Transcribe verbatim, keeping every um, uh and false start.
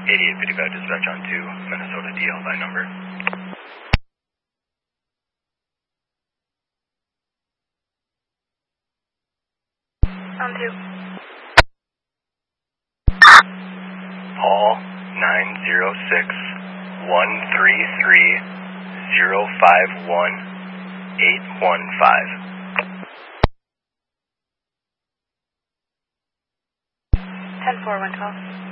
eighty-eight fifty-five dispatch on two, Minnesota D L by number. On two. Paul nine zero six one three three zero five one eight one five. ten four one twelve.